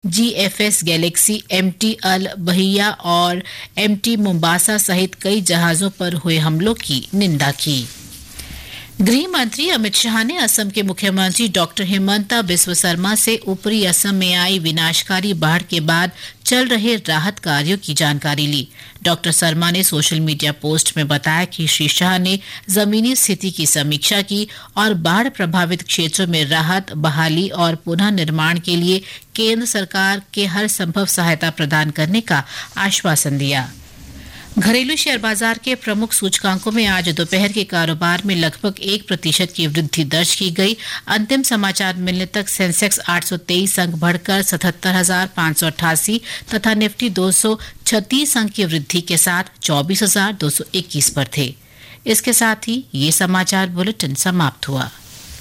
GFS Galaxy, MT अल बहिया और MT Mombasa सहित कई जहाजों पर हुए हमलों की निंदा की। गृह मंत्री अमित शाह ने असम के मुख्यमंत्री डॉक्टर हिमंता बिस्वा शर्मा से ऊपरी असम में आई विनाशकारी बाढ़ के बाद चल रहे राहत कार्यों की जानकारी ली। डॉक्टर शर्मा ने सोशल मीडिया पोस्ट में बताया कि श्री शाह ने जमीनी स्थिति की समीक्षा की और बाढ़ प्रभावित क्षेत्रों में राहत, बहाली और पुनः निर्माण के लिए केंद्र सरकार के हर संभव सहायता प्रदान करने का आश्वासन दिया। घरेलू शेयर बाजार के प्रमुख सूचकांकों में आज दोपहर के कारोबार में लगभग 1% की वृद्धि दर्ज की गई। अंतिम समाचार मिलने तक सेंसेक्स 823 अंक बढ़कर 77,588 तथा निफ्टी 236 अंक की वृद्धि के साथ 24,221 पर थे। इसके साथ ही ये समाचार बुलेटिन समाप्त हुआ।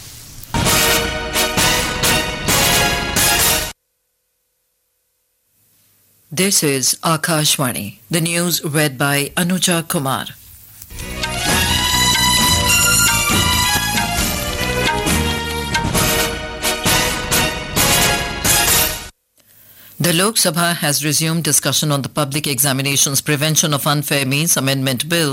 This is Akashvani. The news read by Anuja Kumar. The Lok Sabha has resumed discussion on the Public Examinations Prevention of Unfair Means Amendment Bill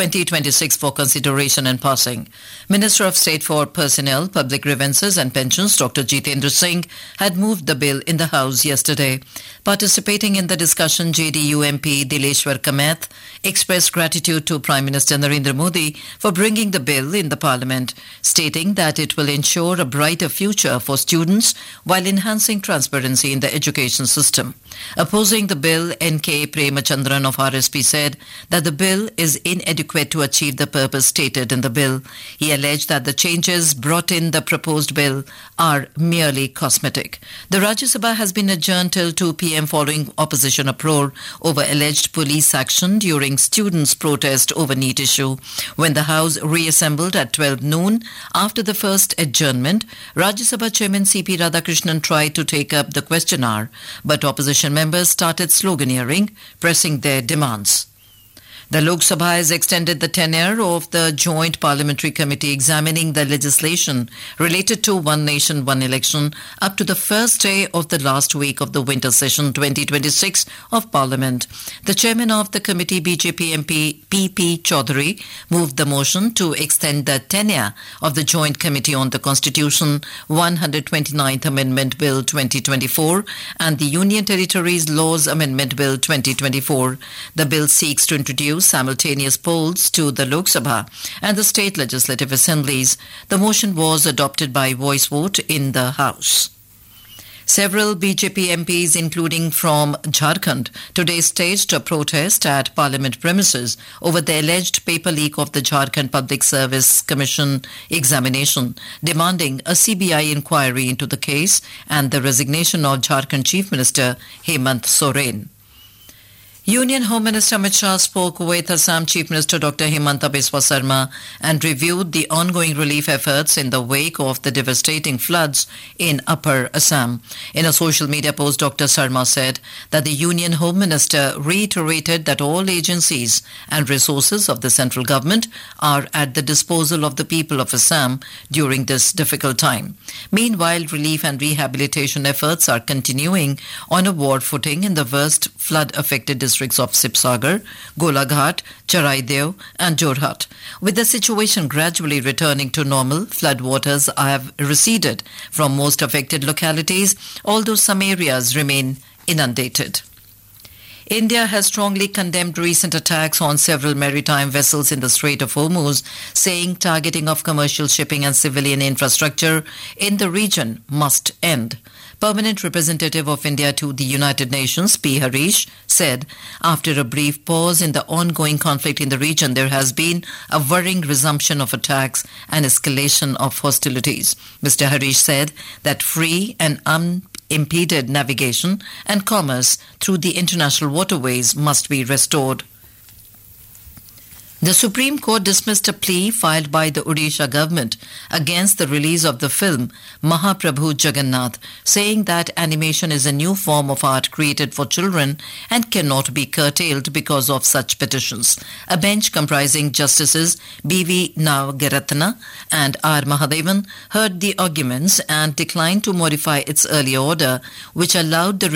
2026 for consideration and passing. Minister of State for Personnel, Public Grievances and Pensions Dr. Jitendra Singh had moved the bill in the House yesterday. Participating in the discussion, JDU MP Dileshwar Kamath expressed gratitude to Prime Minister Narendra Modi for bringing the bill in the Parliament, stating that it will ensure a brighter future for students while enhancing transparency in the education system. Opposing the bill, N.K. Premachandran of RSP said that the bill is inadequate to achieve the purpose stated in the bill. He alleged that the changes brought in the proposed bill are merely cosmetic. The Rajya Sabha has been adjourned till 2 p.m. following opposition uproar over alleged police action during students' protest over NEET issue. When the House reassembled at 12 noon after the first adjournment, Rajya Sabha Chairman C.P. Radhakrishnan tried to take up the question hour, but opposition members started sloganeering, pressing their demands. The Lok Sabha has extended the tenure of the Joint Parliamentary Committee examining the legislation related to One Nation, One Election up to the first day of the last week of the winter session 2026 of Parliament. The chairman of the committee, BJP MP P.P. Chaudhary, moved the motion to extend the tenure of the Joint Committee on the Constitution 129th Amendment Bill 2024 and the Union Territories Laws Amendment Bill 2024. The bill seeks to introduce simultaneous polls to the Lok Sabha and the state legislative assemblies. The motion was adopted by voice vote in the House. Several BJP MPs, including from Jharkhand, today staged a protest at Parliament premises over the alleged paper leak of the Jharkhand Public Service Commission examination, demanding a CBI inquiry into the case and the resignation of Jharkhand Chief Minister Hemant Soren. Union Home Minister Amit Shah spoke with Assam Chief Minister Dr. Himanta Biswa Sarma and reviewed the ongoing relief efforts in the wake of the devastating floods in Upper Assam. In a social media post, Dr. Sarma said that the Union Home Minister reiterated that all agencies and resources of the central government are at the disposal of the people of Assam during this difficult time. Meanwhile, relief and rehabilitation efforts are continuing on a war footing in the worst flood-affected districts of Sibsagar, Golaghat, Charaideo and Jorhat. With the situation gradually returning to normal, floodwaters have receded from most affected localities, although some areas remain inundated. India has strongly condemned recent attacks on several maritime vessels in the Strait of Hormuz, saying targeting of commercial shipping and civilian infrastructure in the region must end. Permanent representative of India to the United Nations, P. Harish, said after a brief pause in the ongoing conflict in the region, there has been a worrying resumption of attacks and escalation of hostilities. Mr. Harish said that free and unimpeded navigation and commerce through the international waterways must be restored. The Supreme Court dismissed a plea filed by the Odisha government against the release of the film Mahaprabhu Jagannath, saying that animation is a new form of art created for children and cannot be curtailed because of such petitions. A bench comprising Justices B.V. Nagaratna and R. Mahadevan heard the arguments and declined to modify its earlier order, which allowed the